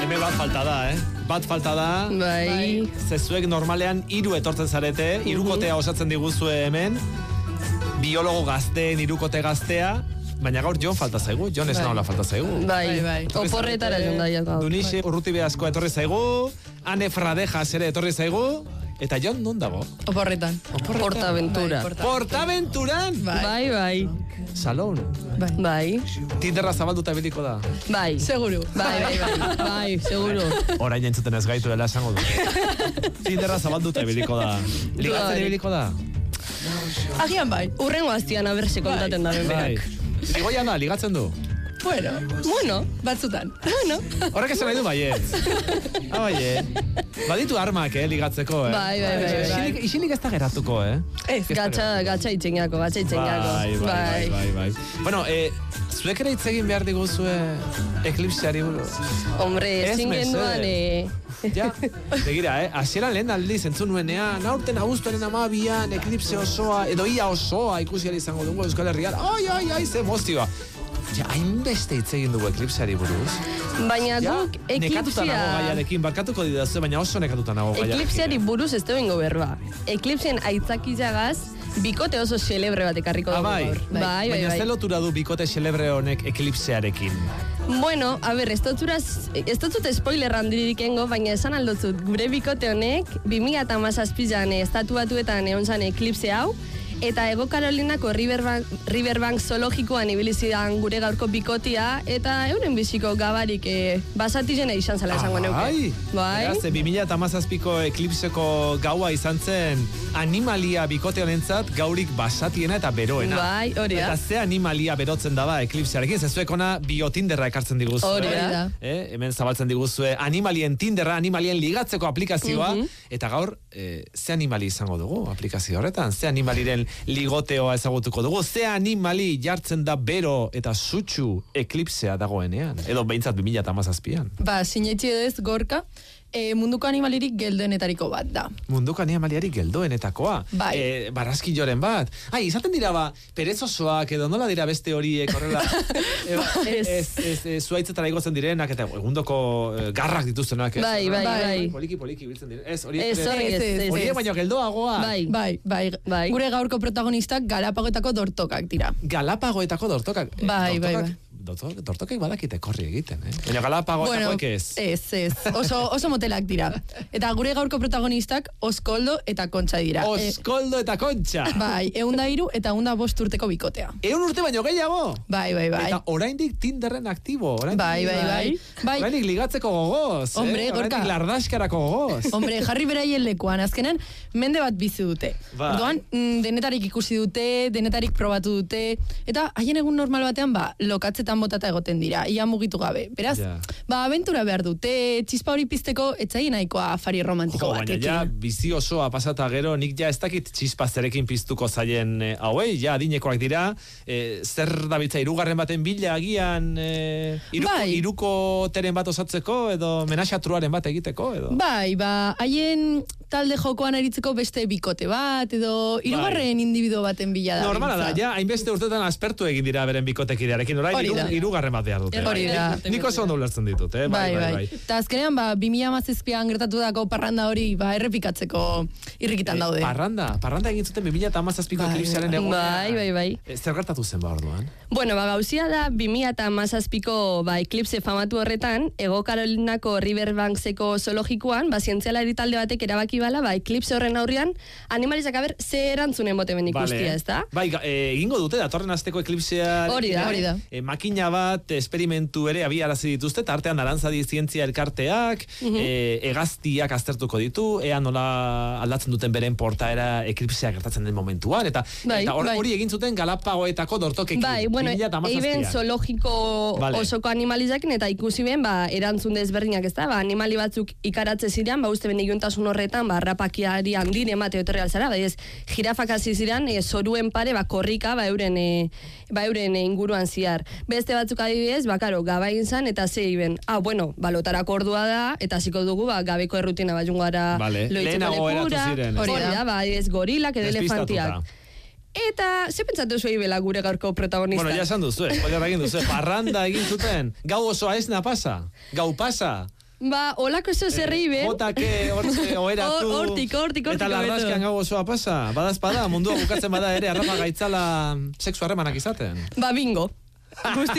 Hemen bat falta da, Bat falta da. Bai. Zezuek normalean 3 etortzen zarete, 3 kotea osatzen diguzue hemen. Biologo gazteen 3 kote gaztea. Baina gaur Jon falta zaigu, Jon ez nahola falta zaigu. Bai. Oporretara joan da gaur. Dunixe Urrutibe asko etorri zaigu, Ane Fradejas ere etorri zaigu, eta Jon non dago? Oporretan. Portaventura. Portaventuran? Bai. Salon. Bai. Tinderra zabalduta biliko da. Bai. Seguru. Bai, seguru. Orain entzuten ez gaitu dela esango du. Tinderra zabalduta biliko da. Ligatzen biliko da? Agian bai. Urrengo aztian aberse kontaten da berak. Ligoian da, ligatzen du? Bueno, batzutan. Horrek esan nahi du baiet. Baditu armak, ligatzeko, Bai. Isilik ez da geratuko, Ez. Gatsa itxengako. Bai. Bueno, zuek ere hitz egin behar diguzue eklipseari buruz. Hombre, ezin genduan, Ja, begira, hasieran lehen aldiz entzun nuenean, aurten abuztuaren 12an, eklipse osoa, edo ia osoa ikusi izango dugu Euskal Herrian. Ai, ze emozioa. Ja, hainbeste hitz egin dugu eklipseari buruz. Baina guk Nekatuta nago gaiarekin, barkatuko didazu, baina oso nekatuta nago gaiarekin. Eklipseari buruz ez dugu berba. Eklipseen aitzakizagaz, bikote oso xelebre bat ekarriko dugu gaur. Bai. Baina ze lotura du bikote xelebre honek eklipsearekin? Bueno, a ver, ez dut spoiler handirik engo, baina esan aldotzut, gure bikote honek 2017an estatu batuetan egon zan eklipse hau, eta Ego Karolinako Riverbank zoologikoan ibilizidan gure gaurko bikotia, eta euren biziko gabarik basatizena izan zela esango neuke. Bai. 2017ko eklipseko gaua izan zen animalia bikote honentzat gaurik basatiena eta beroena. Bai, hori da. Eta ze animalia berotzen daba eklipsearekin, zezuek ona biotinderra ekartzen diguzue. Hori da. Hemen zabaltzen diguzue animalien tinderra, animalien ligatzeko aplikazioa, eta gaur, ze animali izango dugu aplikazio horretan? Ze animaliren ligoteoa ezagutuko dugu? Ze animali jartzen da bero eta sutsu eklipsea dagoenean? Edo behintzat 2017an. Sinetxi ez Gorka, munduko animalirik geldoenetariko bat da. Munduko animaliarik geldoenetakoa? Bai. Barraskiloren bat? Izaten dira perezosoak edo nola dira beste horiek horrela? Zuaitzetara igotzen direnak eta egundoko garrak dituztenak. Bai. Poliki biltzen diren. Horiek baino geldoagoa. Bai. Gure gaurko protagonistak Galapagoetako dortokak dira. Galapagoetako dortokak? Bai. Dortokek badakite korri egiten, Baina Galapagoetakoek ez. Ez. Oso motelak dira. Eta gure gaurko protagonistak Oskoldo eta Kontxa dira. Oskoldo eta Kontxa? Bai, 103 eta 105 urteko bikotea. 100 urte baino gehiago? Bai. Eta oraindik Tinderren aktibo. Bai. Oraindik ligatzeko gogoz, Hombre, Gorka. Oraindik lardaskarako gogoz. Hombre, jarri beraien lekuan. Azkenen, mende bat bizi dute. Orduan, denetarik ikusi dute, denetarik probatu dute, eta haien egun normal batean, lokatzetan botata egoten dira, ia mugitu gabe. Beraz, abentura behar dute, txispa hori pizteko, etzaien nahikoa afari romantiko batekin. Baina bizi osoa pasata gero, nik ez dakit txispa zerekin piztuko zaien hauei, adinekoak dira, zer dabiltza, 3. baten bila agian, iruko teren bat osatzeko, edo menaxatruaren bat egiteko, edo? Bai, haien talde jokoan aritzeko beste bikote bat, edo 3. individuo baten bila da. Normala da, hainbeste urtetan aspertu egin dira beren bikotekidearekin, orain 3. bat behar dute. Hori da. Nik oso ondo ulertzen ditut, Bai. Eta azkenean, 2017an gertatu dako parranda hori, errepikatzeko irrikitan daude. Parranda egin zuten 2017ko eklipsearen egonean. Bai. Zer gertatu zen orduan? Bueno, gauzia da 2017ko eklipse famatu horretan, Ego Karolinako Riverbankseko zoologikoan, zientzialari talde batek erabaki bala, eklipse horren aurrian, animalizak ze erantzunen botemen ikustia, ez da? Bai, egingo dute, datorren asteko eklipsea. Hori da. Makina bat, esperimentu ere abiarazi dituzte, eta artean Arantzadi zientzia elkarteak, hegaztiak aztertuko ditu, ea nola aldatzen duten beren portaera eklipsea gertatzen den momentuan, eta hori egin zuten Galapagoetako dortokekin. Bai, bueno, eiben zoologiko osoko animalizakin, eta ikusi ben, erantzun desberdinak, ez da, animali batzuk ikaratze ziren, uste ben iluntasun horretan, rapakiari handin emate otorri alzara, ez, jirafak hasi ziren, zoruen pare, korrika, euren inguruan ziar. Beste batzuk adibidez, karo, gaba egin zan, eta ze iben, lotarako ordua da, eta ziko dugu, gabeko errutina bajun gara loitzeko lekura, hori da, ez gorilak edo elefantiak. Eta, ze pentsatu zuen bela gure gaurko protagonista? Bueno, ja esan duzu, parranda egin zuten, gau osoa esna pasa, gau pasa. Olako eso zerri be. Jotake, hortze, oeratu. Hortik. Eta larraskan gau osoa pasa. Badazpada, mundua bukatzen bada ere, arrapa gaitzala sexu harremanak izaten. Bingo. Guzti.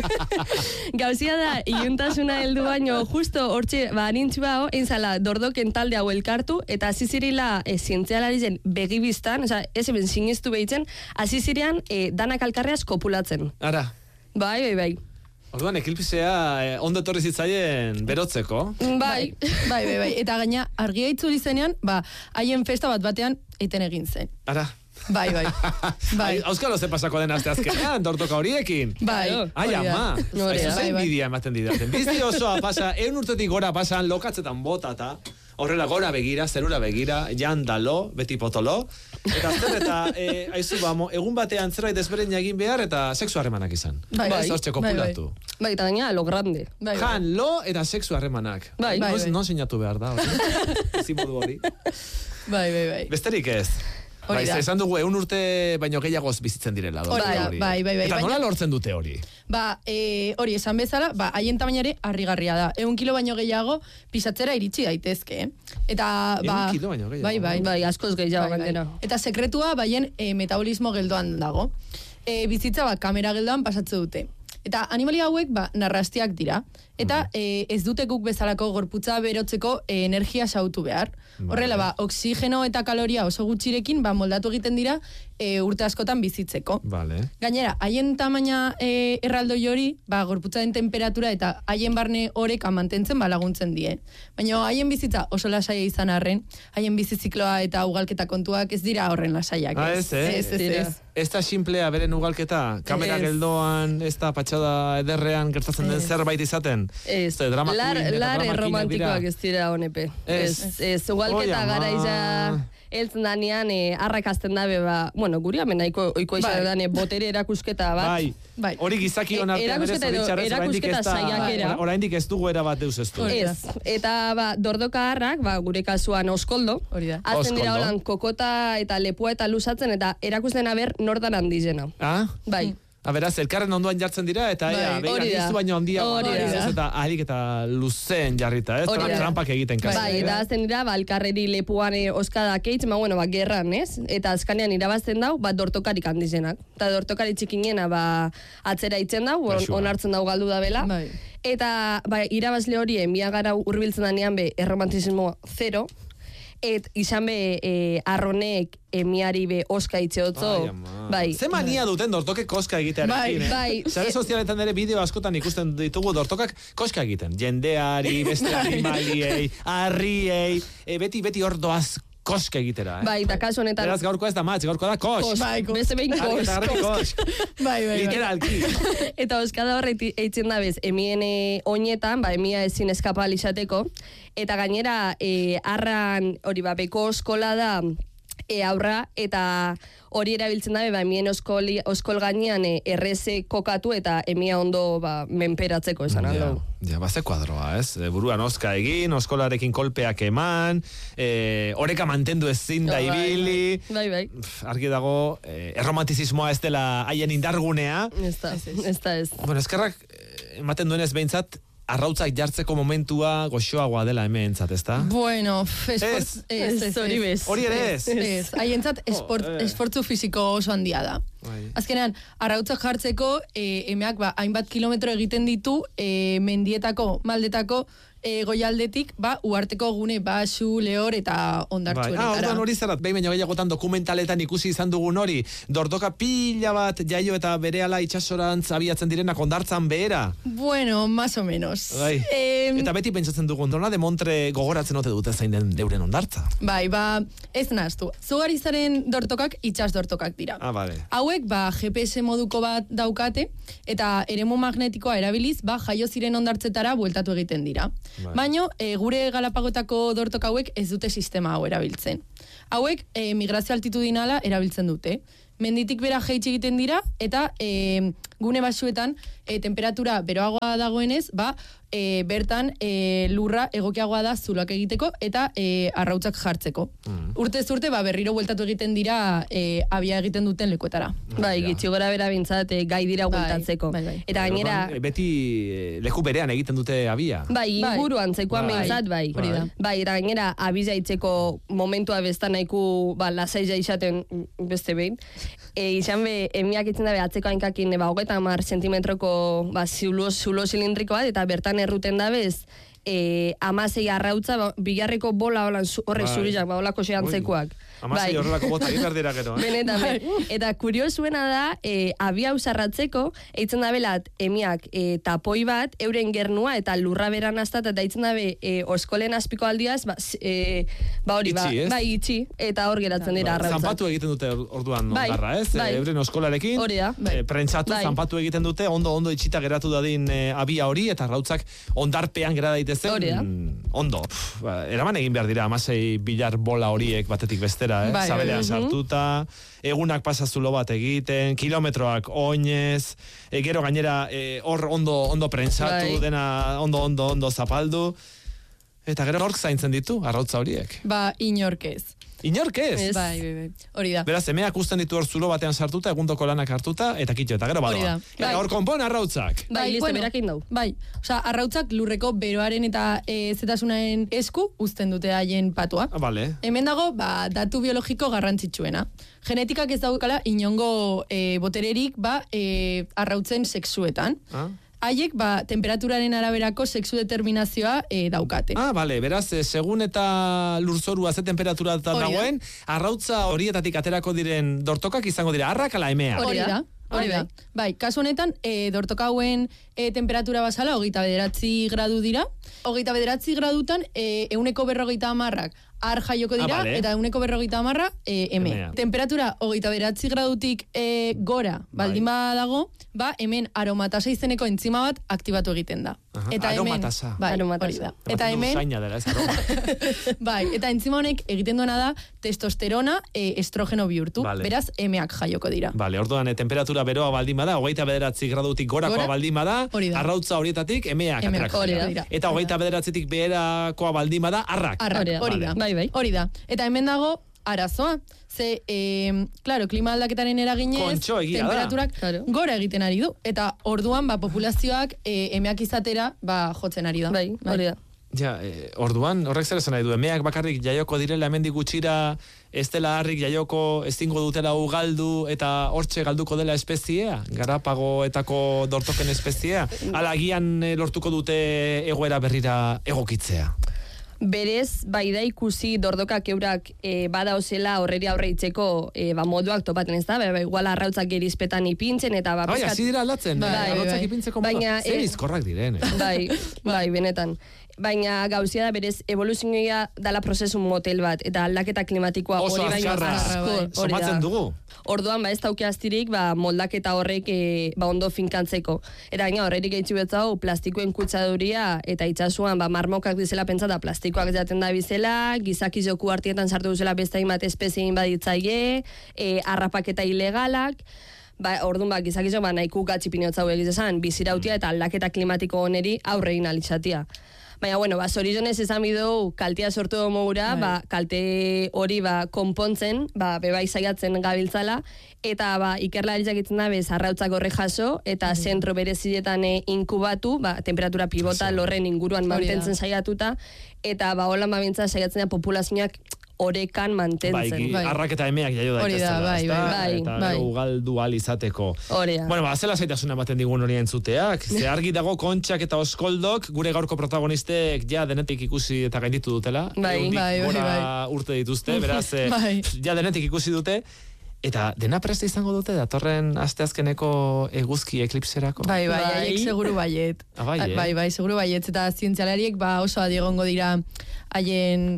Gauzia da, iuntasuna heldu baino, justo hortxe, anintzu bau, einzala, dordoken talde hau elkartu, eta azizirila zientzialari zen begibiztan, ez eben sinestu behitzen, azizirian danak alkarreaz kopulatzen. Ara. Bai. Orduan, ekilpizea ondo etorri zitzaien berotzeko. Bai. Eta gaina, argia itzuli zenean, haien festa batean eiten egin zen. Ara. Bai. Auskalo ze pasako den aste azkenean, dortoka horiekin. Bai. Ai, ama. Aizu zein bidia ematen didaten. Bizi osoa pasa, 100 urtetik gora pasan, lokatzetan botata, horrela gora begira, zerura begira, jandalo, beti potolo, eta aizu, egun batean zerbait desberdin egin behar, eta sexu harremanak izan. Bai. Hortxe kopulatu. Bai, eta gaina, lo grande. Jan, lo, eta sexu harremanak. Bai. Non sinatu behar da, hori. Zimodu hori. Bai. Besterik ez. Esan dugu 100 urte baino gehiagoz bizitzen direla. Bai. Eta nola lortzen dute hori? Hori esan bezala, haien tamainare harrigarria da. 100 kilo baino gehiago pisatzera iritsi daitezke. Eta 100 kilo baino gehiago? Bai, askoz gehiago gainera. Eta sekretua baien metabolismo geldoan dago. Bizitza kamera geldoan pasatze dute. Eta animalia hauek narrastiak dira. Eta ez dute guk bezalako gorputza berotzeko energia sautu behar. Horrela, oksigeno eta kaloria oso gutxirekin moldatu egiten dira urte askotan bizitzeko. Gainera, haien tamaina erraldoi hori, gorputzaren temperatura eta haien barne horeka mantentzen laguntzen die. Baina haien bizitza oso lasaia izan arren, haien bizizikloa eta ugalketa kontuak ez dira horren lasaiak. Ez. Ez da simplea beren ugalketa, kamera geldoan, ez da patxada ederrean gertatzen den zerbait izaten. Ez, lar romantikoak ez dira honepe. Ez, ugalketa gara iza eltzen danean arrakazten dabe, guri hamen nahiko oiko izan dane botere erakusketa bat. Bai, hori gizaki onartean ere zoritxarrez, oraindik ez dugu erabat deus ez du. Ez, eta dordoka harrak, gure kasuan oskoldo, azten dira holan kokota eta lepua eta lusatzen, eta erakusten aber nortan handizena. Bai. Beraz, elkarren ondoan jartzen dira, eta begira baino handia eta ahalik eta luzen jarrita, ez? Trampak egiten kasi. Bai, eta azten dira, elkarreri lepuan oskadak eitz, gerran, ez? Eta azkanean irabazten dau, dortokarik handizenak. Eta dortokari txikinena, atzera itzen dau, onartzen dau galdu da bela. Eta, irabazle hori, miagara hurbiltzen danean erromantizismo zero, et izan arronek emiari oska itxeotzo. Ze mania duten dortokek koska egitearekin, Bai. Sare sozialetan ere bideo askotan ikusten ditugu dortokak koska egiten. Jendeari, beste animaliei, harriei, beti hor doaz koska egitera. Bai, eta kasu honetan. Beraz gaurkoa ez da matz, gaurkoa da kosk. Beste behin kosk. Bai. Literalki. Eta oskada horret eitzen da bez, emien oinetan, emia ezin eskapal izateko, eta gainera, arran hori beko oskola da, aurra, eta hori erabiltzen dabe, emien oskol gainean erreze kokatu eta emia ondo menperatzeko esan aldo. Ze kuadroa, ez? Buruan oska egin, oskolarekin kolpeak eman, oreka mantendu ezin da ibili. Bai. Argi dago, erromantizismoa ez dela haien indargunea. Ez da. Bueno, eskerrak ematen duenez behintzat, arrautzak jartzeko momentua goxoagoa dela hementzat, ezta? Bueno, hori bez. Hori ere ez? Ez, haientzat esfortzu fisiko oso handia da. Azkenean, arrautzak jartzeko, emeak hainbat kilometro egiten ditu, mendietako, maldetako, goialdetik, uarteko gune, basu, lehor eta ondartzuenetara. Orduan hori zerat, behin baino gehiagotan dokumentaletan ikusi izan dugun hori, dortoka pila bat jaio eta berehala itxasorantz abiatzen direnak ondartzan behera? Bueno, más o menos. Eta beti pentsatzen dugun, dona de Montre gogoratzen ote dute zain den deuren ondartza? Bai, ez nahaztu. Zugarizaren dortokak itxas dortokak dira. Hauek, GPS moduko bat daukate, eta eremu magnetikoa erabiliz, jaio ziren ondartzetara bueltatu egiten dira. Baina, gure Galapagotako dortok hauek ez dute sistema hau erabiltzen. Hauek, migrazio altitudinala erabiltzen dute. Menditik bera jaitsi egiten dira, eta gune basuetan temperatura beroagoa dagoenez, bertan lurra egokiagoa da zuloak egiteko eta arrautzak jartzeko. Urtez urte, berriro bueltatu egiten dira abia egiten duten lekuetara. Bai, gitxi gora bera bintzat gai dira bueltatzeko. Eta gainera... Beti leku berean egiten dute abia. Bai, inguruan zekoan bintzat, bai. Bai, eta gainera abia itzeko momentua bestan nahiko lasaiza izaten beste behin. Izan be, emiak itzen dabe atzeko hainkakin 30 sentimetroko zulo zilindriko bat, eta bertan erruten dabez, 16 arrautza, bigarreko bola horrek zurizak, olako zeantzekoak. 16 horrelako bota gitar dira gero. Benetan, eta kuriosuena da, abia usarratzeko, eitzen dabelat emiak tapoi bat, euren gernua eta lurra beran astat, eta eitzen dabe oskolen azpiko aldiaz, itxi, eta hor geratzen dira arrautzak. Zanpatu egiten dute orduan ondarra, ez? Euren oskolarekin, prentsatu, zanpatu egiten dute, ondo itxita geratu dadin abia hori, eta arrautzak ondarpean gera daitezen, ondo. Eraman egin behar dira, 16 bilar bola horiek batetik bestera, zabelean sartuta, egunak pasazulo bat egiten, kilometroak oinez, gero gainera hor ondo prentsatu, dena ondo zapaldu, eta gero nork zaintzen ditu, arrautza horiek? Inorkez. Inorkez? Bai. Hori da. Beraz, emeak usten ditu hor zulo batean sartuta, egundoko lanak hartuta, eta kitxo, eta gero badoa. Hor konpon arrautzak. Bai, listo, berakin dau. Bai, arrautzak lurreko beroaren eta zetasunaren esku uzten dute haien patua. Vale. Hemen dago, datu biologiko garrantzitsuena. Genetikak ez daukala inongo botererik arrautzen sexuetan. Haiek, temperaturaren araberako sexu determinazioa daukate. Bale, beraz, segun eta lurzorua ze temperatura dagoen, arrautza horietatik aterako diren dortokak izango dira arrak ala emeak. Hori da. Bai, kasu honetan, dortoka hauen temperatura basala, 29 gradu dira. 29 gradutan, 150 ar jaioko dira, eta 150 emea. Temperatura 29 gradutik gora baldin dago, hemen aromatasa izeneko entzima bat aktibatu egiten da. Aromatasa. Bai, hori da. Eta hemen... Bai, eta entzima honek egiten duena da testosterona estrogeno bihurtu. Beraz, emeak jaioko dira. Bale, orduan, temperatura beroa baldin bada, 29 gradutik gorakoa baldin bada, arrautza horietatik emeak aterak. Eta 29tik beherakoa baldin bada, arrak. Hori da. Hori da. Eta hemen dago arazoa. Ze, klima aldaketaren eraginez, temperaturak gora egiten ari du. Eta orduan, populazioak emeak izatera, jotzen ari da. Bai, hori da. Ja, orduan, horrek zer esan nahi du, emeak bakarrik jaioko direla hemendik gutxira, ez dela harrik jaioko ezingo dutela ugaldu eta hortxe galduko dela espeziea, Garapagoetako dortoken espeziea, ala agian lortuko dute egoera berrira egokitzea. Berez, da ikusi dordokak eurak badauzela horreri aurre itzeko moduak topaten ez da, igual arrautzak gerizpetan ipintzen, eta hasi dira aldatzen, arrautzak ipintzeko moduak, zer izkorrak diren. Bai, benetan. Baina gauzia da berez evoluzioa dala prozesu motel bat, eta aldaketa klimatikoa hori baino asko. Somatzen dugu. Orduan, ez dauke astirik, moldaketa horrek ondo finkantzeko. Eta gaina horrerik gaitzu betzau, plastikoen kutsaduria, eta itxasuan, marmokak dizela pentsata, plastikoak jaten da bizela, gizakizoku artietan sartu duzela beste hainbat espeziein baditzaile, harrapaketa ilegalak, orduan, gizakizok, nahiko gatxipinotzau egizezan, bizirautia eta aldaketa klimatiko oneri aurrein alitzatia. Baina, zorizonez esan bidou kaltea sortu domogura, kalte hori konpontzen, bebai saiatzen gabiltzala, eta ikerlaritzak itzen da, arrautzak horre jaso, eta zentro bereziletan inkubatu, temperatura pivota lorren inguruan mantentzen saiatuta, eta holan babintza saiatzen da populazioak orekan mantentzen. Arrak eta emeak jaio daitezela. Eta ugaldu alizateko. Zela zaitasuna baten digun hori entzuteak. Ze argi dago Kontxak eta Oskoldok, gure gaurko protagonistek denetik ikusi eta gainditu dutela. Gora urte dituzte, beraz, denetik ikusi dute. Eta dena preste izango dute datorren asteazkeneko eguzki eklipserako? Bai, haiek seguru baiet. Bai, seguru baiet. Eta zientzialariek oso adiegongo dira haien...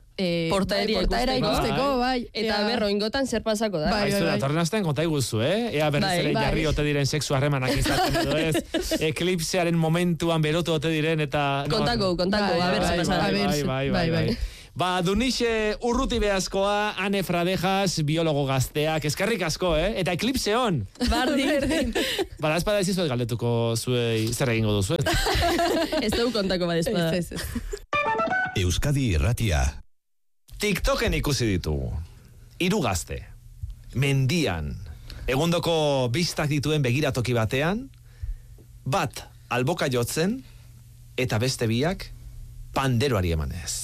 portaera ikusteko, bai. Eta oingotan zer pasako da. Bai, datorren astean konta iguzu, Ea berriz ere jarri ote diren sexu harremanak izaten edo ez. Eklipsearen momentuan berotu ote diren eta... Kontako, a ber zer pasako. Bai. Ba, Dunixe Urruti Beazkoa, Ane Fradejas, biologo gazteak, eskerrik asko, Eta Eclipse on. Bardin. Bada, espada ez izuet galdetuko zuei zer egingo duzu, Ez dugu kontako bada espada. Euskadi Irratia. TikToken ikusi ditugu. 3 gazte. Mendian. Egundoko bistak dituen begiratoki batean. Bat alboka jotzen, eta beste biak panderoari emanez.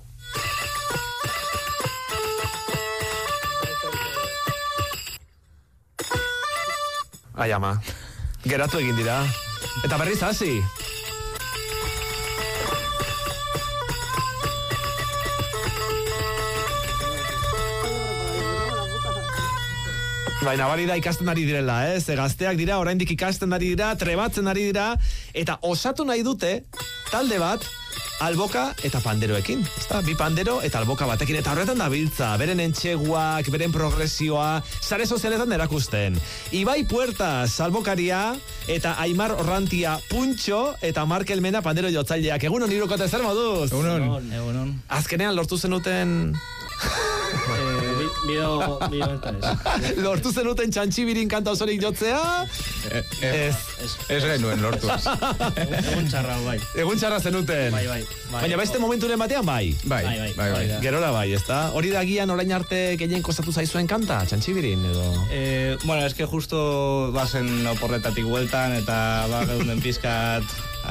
Ai ama, geratu egin dira. Eta berriz hasi. Baina bari da ikasten ari direla, ze gazteak dira, oraindik ikasten ari dira, trebatzen ari dira, eta osatu nahi dute talde bat alboka eta panderoekin. Ezta? 2 pandero eta alboka batekin, eta horretan da biltza, beren entxeguak, beren progresioa, sare sozialetan erakusten. Ibai Puertas albokaria, eta Aimar Orrantia Puntxo, eta Markel Mena pandero jotzaileak. Egunon hirukote, zer moduz? Egunon. Azkenean lortu zenuten... Bideo Lortu zenuten txantxibirin kanta osorik jotzea? Ez genuen lortu. Egun txarra, bai. Egun txarra zenuten. Bai. Baina beste momenturen batean, bai. Bai. Gerora bai, ezta? Hori da gian orain arte gehien kostatu zaizuen kanta, txantxibirin, edo? Bueno, es que justo bazen oporretatik bueltan, eta geunden pizkat...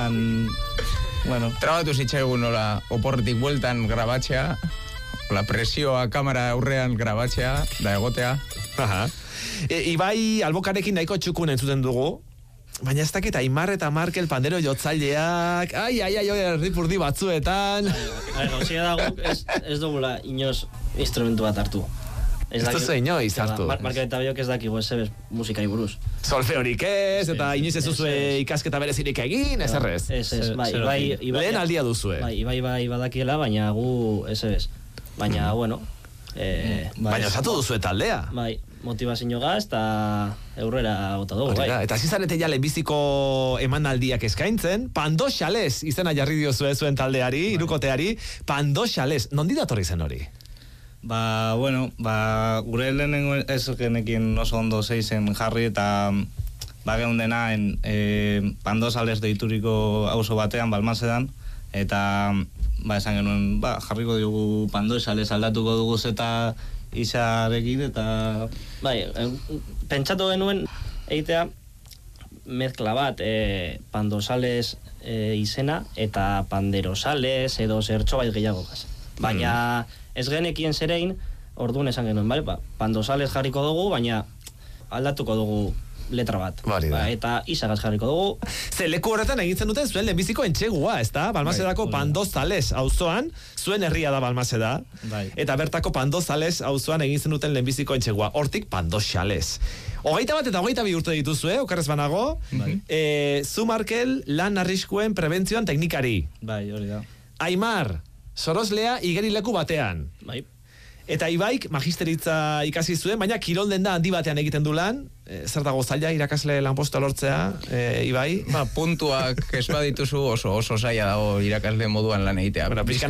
Trabatu zitzaigun nola oporretik bueltan grabatzea, la presioa kamera aurrean grabatzea, da egotea. Aha. Ibai albokarekin nahiko txukun entzuten dugu, baina ez dakit Aimar eta Markel pandero jotzaileak, erripurdi batzuetan. Gauzia dago, ez dugula inoz instrumentu bat hartu. Ez duzu inoiz hartu. Markel eta biok ez dakigu ez musikai buruz. Solfeorik ez, eta inoiz ez duzue ikasketa berezirik egin, ez errez. Ez, bai. Lehen aldia duzue. Bai badakiela, baina gu ez. Baina, bueno... Baina osatu duzue taldea. Bai, motivazio gaz, eta eurrera gota dugu, bai. Eta zizarete ja lehenbiziko emanaldiak eskaintzen, Pando Xales izena jarri diozue zuen taldeari, irukoteari, Pando Xales. Nondi datorri zen hori? Gure lehenengo ezokenekin oso ondo zeizen jarri, eta geundena Pando Xales deituriko auzo batean, Balmasedan, eta... esan genuen, jarriko dugu Pando Xales aldatuko dugu zeta isarekin, eta... Bai, pentsatu genuen egitea mezkla bat, Pando Xales izena, eta Pandero Xales, edo zertxo bai gehiago gaz. Baina ez genekien zerein, orduan esan genuen, Pando Xales jarriko dugu, baina aldatuko dugu letra bat. Eta isagaz jarriko dugu. Ze leku horretan egintzen duten zuen lehenbiziko entxegua, ezta? Balmasedako Pando Xales auzoan, zuen herria da Balmaseda, eta bertako Pando Xales auzoan egintzen duten lehenbiziko entxegua. Hortik Pando Xales. 21 eta 22 urte dituzue, okerrez banago. Zu Markel lan arriskuen prebentzioan teknikari. Bai, hori da. Aimar, soroslea igerileku batean. Bai. Eta Ibaik magisteritza ikasi zuen, baina kirolden da handi batean egiten du lan. Zer dago zaila irakasle lanpostoa lortzea, Ibai? Puntuak ez badituzu oso zaila dago irakasle moduan lan egitea.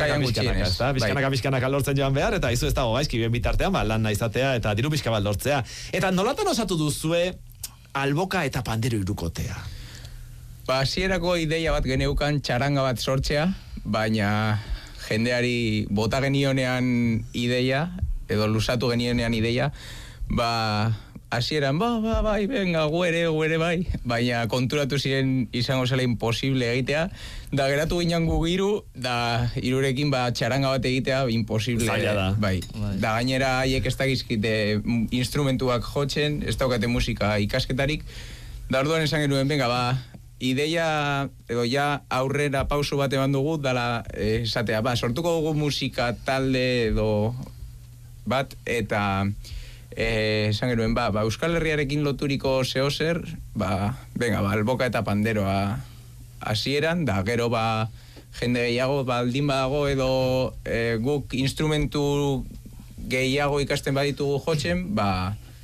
Pizkanaka lortzen joan behar, eta izu ez dago gaizki bien bitartean, lan naizatea eta diru pizka bat lortzea. Eta nolatan osatu duzue alboka eta pandero irukotea? Hasierako ideia bat geneukan txaranga bat sortzea, baina... jendeari bota genionean ideia, edo lusatu genionean ideia, hasieran, bai, venga, guere bai, baina konturatu ziren izango zela imposible egitea, da geratu ginen gu giru, da irurekin txaranga bat egitea imposible. Zaila da. Bai. Da gainera haiek ez dakizkite instrumentuak jotzen, ez daukate musika ikasketarik, da orduan esan genuen, venga, ideia, edo ja aurrera pausu bat eman dugu, dala esatea, sortuko dugu musika talde edo bat, eta esan genuen, Euskal Herriarekin loturiko zehozer, alboka eta panderoa hasieran, da gero jende gehiago, aldin badago, edo guk instrumentu gehiago ikasten baditugu jotzen,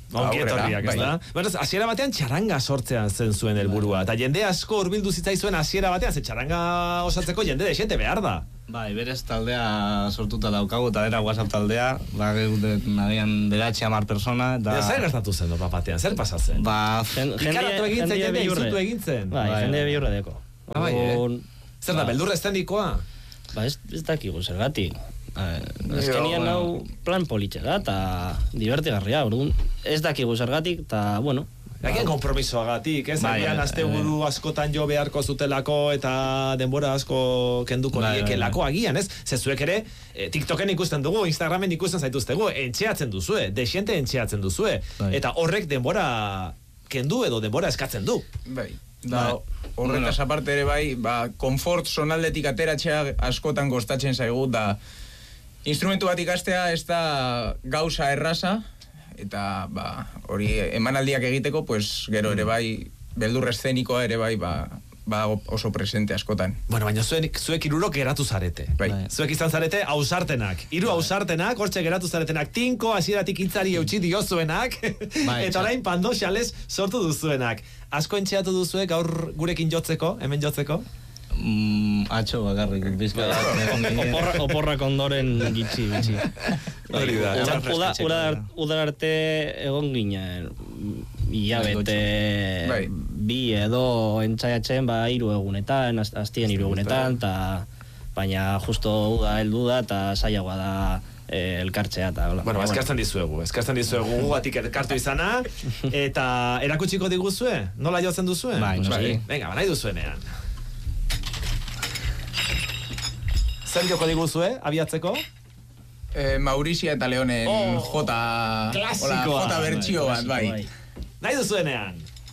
Ongietorriak, ez da? Bueno, hasiera batean txaranga sortzean zen zuen helburua. Eta jende asko hurbildu zitzaizuen hasiera batean, ze txaranga osatzeko jende desente behar da. Bai, berez taldea sortuta daukagu, eta era WhatsApp taldea, nagian 9-10 persona, eta... Zer gertatu zen, batean, zer pasatzen? Ikaratu egintzen, jende izutu egintzen. Bai, jende behurra deko. Zer da, beldurra estenikoa? Ez dakigu zergatik. Azkenian hau plan politxega eta divertigarria, orduan ez dakigu zergatik, eta, bueno... Ekin kompromisoagatik, ez? Agian asteburu askotan jo beharko zutelako eta denbora asko kenduko liekelako agian, ez? Zezuek ere, TikToken ikusten dugu, Instagramen ikusten zaituztegu, entxeatzen duzue, desiente entxeatzen duzue. Eta horrek denbora kendu edo denbora eskatzen du. Bai. Da, horretaz aparte ere bai, konfort sonaldetik ateratzea askotan kostatzen zaigu, da instrumentu bat ikastea ez da gauza erraza, eta hori emanaldiak egiteko, pues gero ere bai, beldur eszenikoa ere bai, oso presente askotan. Bueno, baina zuek hirurok geratu zarete. Bai. Zuek izan zarete ausartenak. Hiru ausartenak, hortxe geratu zaretenak. Tinko hasieratik hitzari eutsi diozuenak, eta orain pando xales sortu duzuenak. Asko entxeatu duzuek gaur gurekin jotzeko, hemen jotzeko? Atxo bakarrik bizka oporrak ondoren gitxi. Hori da. Udar arte egon ginen hilabete bi edo entzaiatzen 3 egunetan, aztien 3 egunetan, baina justo uda heldu da eta zailagoa da elkartzea eta hola. Bueno, eskertzen dizuegu gugatik elkartu izana, eta erakutsiko diguzue? Nola jotzen duzue? Bai, venga, nahi duzuenean. Zer joko diguzue, abiatzeko? Maurizia eta Leonen J bertsio bat, bai. Nahi duzuenean.